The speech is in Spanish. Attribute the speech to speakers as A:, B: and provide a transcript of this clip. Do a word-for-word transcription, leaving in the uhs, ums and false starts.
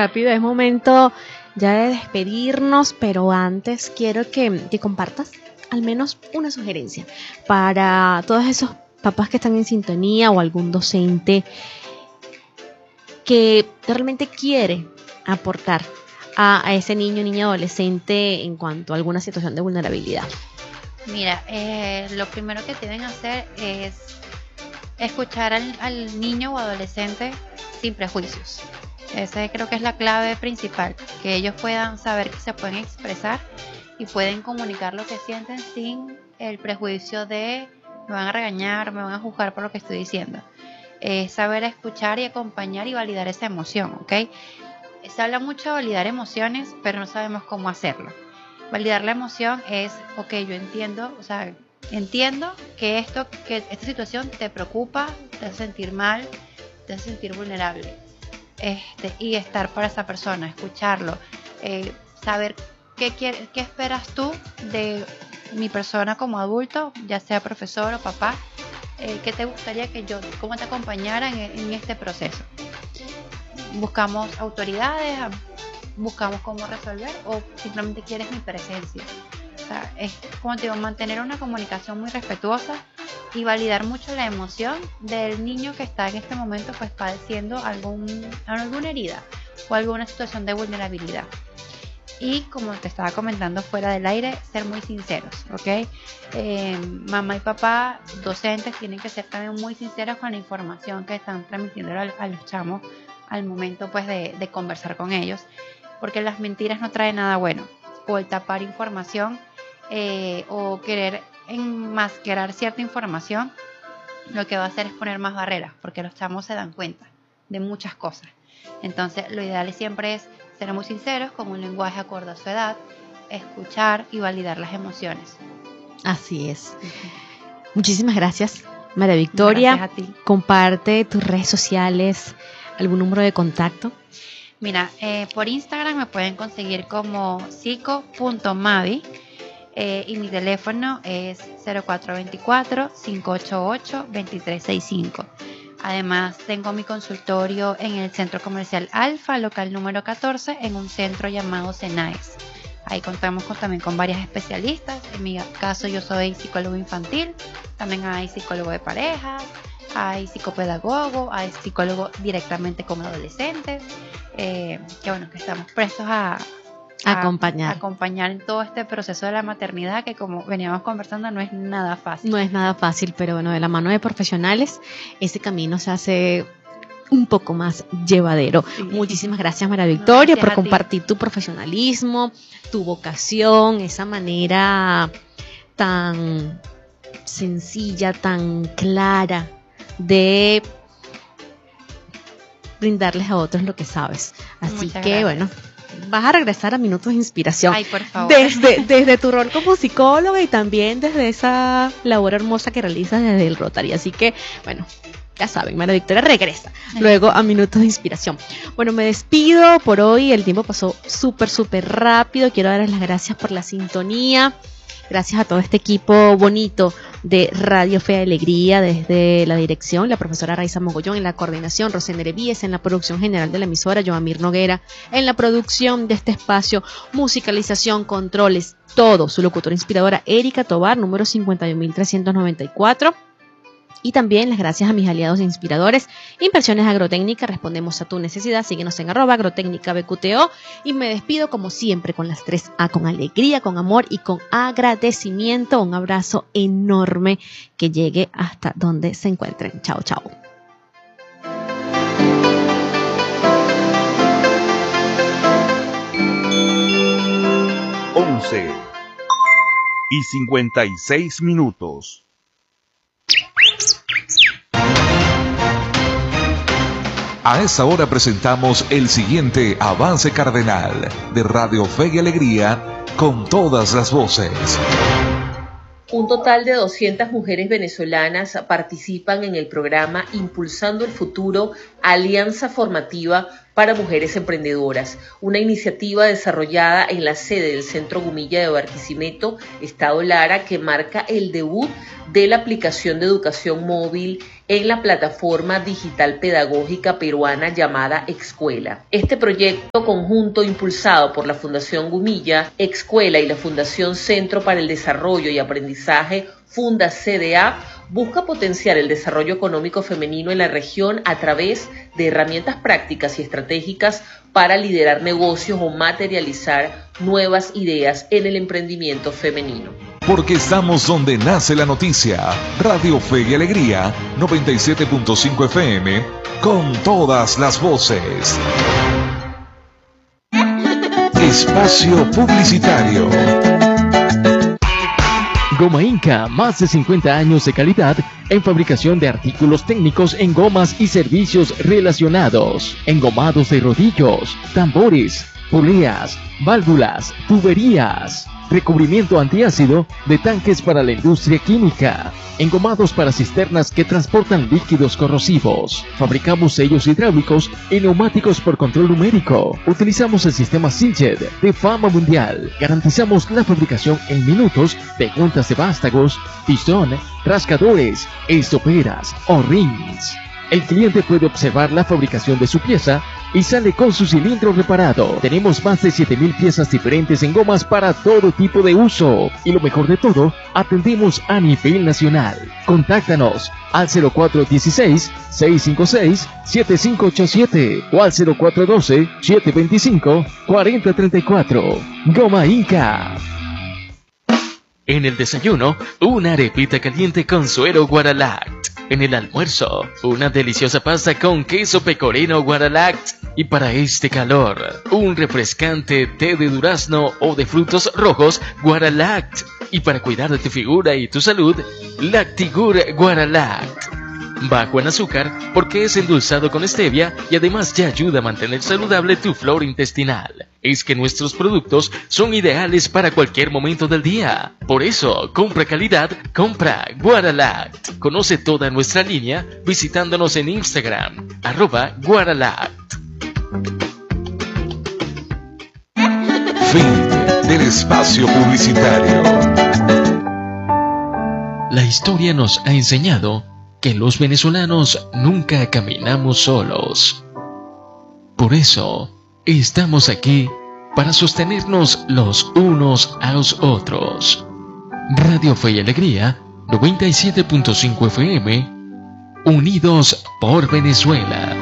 A: rápido, es momento ya de despedirnos, pero antes quiero que, que compartas al menos una sugerencia para todos esos papás que están en sintonía o algún docente que realmente quiere aportar a, a ese niño, niña, adolescente en cuanto a alguna situación de vulnerabilidad.
B: Mira, eh, lo primero que tienen que hacer es escuchar al, al niño o adolescente sin prejuicios. Esa creo que es la clave principal, que ellos puedan saber que se pueden expresar y pueden comunicar lo que sienten sin el prejuicio de me van a regañar, me van a juzgar por lo que estoy diciendo. Eh, saber escuchar y acompañar y validar esa emoción, ¿ok? Se habla mucho de validar emociones, pero no sabemos cómo hacerlo. Validar la emoción es, ok, yo entiendo, o sea, entiendo que esto, que esta situación te preocupa, te hace sentir mal, te hace sentir vulnerable. Este, y estar para esa persona, escucharlo, eh, saber qué, quiere, qué esperas tú de mi persona como adulto, ya sea profesor o papá, eh, qué te gustaría que yo, cómo te acompañara en, en este proceso. Buscamos autoridades, buscamos cómo resolver o simplemente quieres mi presencia. O sea, es como te digo, mantener una comunicación muy respetuosa y validar mucho la emoción del niño que está en este momento pues padeciendo algún, alguna herida o alguna situación de vulnerabilidad. Y como te estaba comentando fuera del aire, ser muy sinceros, ¿ok? Eh, mamá y papá, docentes, tienen que ser también muy sinceros con la información que están transmitiendo a, a los chamos al momento pues de, de conversar con ellos, porque las mentiras no traen nada bueno, o el tapar información eh, o querer enmascarar cierta información, lo que va a hacer es poner más barreras, porque los chamos se dan cuenta de muchas cosas. Entonces lo ideal siempre es ser muy sinceros, con un lenguaje acorde a su edad, escuchar y validar las emociones.
A: Así es. Uh-huh. Muchísimas gracias, María Victoria.
B: Gracias a ti.
A: Comparte tus redes sociales, algún número de contacto.
B: Mira, eh, por Instagram me pueden conseguir como psico punto mavi eh, y mi teléfono es cero cuatro dos cuatro, cinco ocho ocho, dos tres seis cinco. Además, tengo mi consultorio en el Centro Comercial Alfa, local número catorce, en un centro llamado Cenaes. Ahí contamos con, también con varias especialistas. En mi caso, yo soy psicólogo infantil. También hay psicólogo de parejas, hay psicopedagogo, hay psicólogo directamente con adolescentes. Eh, que bueno, que estamos prestos a...
A: A acompañar.
B: A acompañar en todo este proceso de la maternidad que, como veníamos conversando, no es nada fácil.
A: No es nada fácil, pero bueno, de la mano de profesionales ese camino se hace un poco más llevadero. Sí. Muchísimas gracias, María Victoria,
B: gracias
A: por compartir tu profesionalismo, tu vocación, esa manera tan sencilla, tan clara de brindarles a otros lo que sabes. Así
B: Muchas
A: que
B: gracias.
A: Bueno, vas a regresar a Minutos de Inspiración.
B: Ay, por favor.
A: Desde, desde tu rol como psicóloga y también desde esa labor hermosa que realizas desde el Rotary. Así que, bueno, ya saben, María Victoria regresa luego a Minutos de Inspiración. Bueno, me despido por hoy. El tiempo pasó súper, súper rápido. Quiero darles las gracias por la sintonía. Gracias a todo este equipo bonito de Radio Fe y Alegría, desde la dirección, la profesora Raiza Mogollón, en la coordinación, Rosén Erevíes, en la producción general de la emisora, Joamir Noguera, en la producción de este espacio, musicalización, controles, todo, su locutora inspiradora, Erika Tobar, número cincuenta y un mil trescientos noventa y cuatro. Y también las gracias a mis aliados e inspiradores, Inversiones Agrotécnica, respondemos a tu necesidad, síguenos en arroba agrotécnica B Q T O, y me despido como siempre con las tres A, con alegría, con amor y con agradecimiento. Un abrazo enorme que llegue hasta donde se encuentren. Chao, chao.
C: once y cincuenta y seis minutos. A esa hora presentamos el siguiente avance cardenal de Radio Fe y Alegría con todas las voces.
D: Un total de doscientas mujeres venezolanas participan en el programa Impulsando el Futuro, alianza formativa para mujeres emprendedoras, una iniciativa desarrollada en la sede del Centro Gumilla de Barquisimeto, Estado Lara, que marca el debut de la aplicación de educación móvil en la plataforma digital pedagógica peruana llamada Excuela. Este proyecto conjunto impulsado por la Fundación Gumilla, Excuela y la Fundación Centro para el Desarrollo y Aprendizaje Funda C D A busca potenciar el desarrollo económico femenino en la región a través de herramientas prácticas y estratégicas para liderar negocios o materializar nuevas ideas en el emprendimiento femenino.
C: Porque estamos donde nace la noticia. Radio Fe y Alegría, noventa y siete punto cinco F M, con todas las voces. Espacio Publicitario.
E: Goma Inca, más de cincuenta años de calidad en fabricación de artículos técnicos en gomas y servicios relacionados, engomados de rodillos, tambores, poleas, válvulas, tuberías, recubrimiento antiácido de tanques para la industria química, engomados para cisternas que transportan líquidos corrosivos. Fabricamos sellos hidráulicos y neumáticos por control numérico. Utilizamos el sistema Siljet de fama mundial. Garantizamos la fabricación en minutos de juntas de vástagos, pistón, rascadores, estoperas o rings. El cliente puede observar la fabricación de su pieza y sale con su cilindro reparado. Tenemos más de siete mil piezas diferentes en gomas para todo tipo de uso. Y lo mejor de todo, atendemos a nivel nacional. Contáctanos al cero cuatro uno seis, seis cinco seis, siete cinco ocho siete o al cero cuatro uno dos, siete dos cinco, cuatro cero tres cuatro. Goma Inca. En el desayuno, una arepita caliente con suero Guaralact. En el almuerzo, una deliciosa pasta con queso pecorino Guaralact. Y para este calor, un refrescante té de durazno o de frutos rojos Guaralact. Y para cuidar de tu figura y tu salud, Lactigur Guaralact. Bajo en azúcar porque es endulzado con stevia y además ya ayuda a mantener saludable tu flora intestinal. Es que nuestros productos son ideales para cualquier momento del día. Por eso, compra calidad, compra Guaralact. Conoce toda nuestra línea visitándonos en Instagram, arroba Guaralact.
C: Fin del espacio publicitario.
E: La historia nos ha enseñado que los venezolanos nunca caminamos solos. Por eso, estamos aquí para sostenernos los unos a los otros. Radio Fe y Alegría, noventa y siete punto cinco F M, unidos por Venezuela.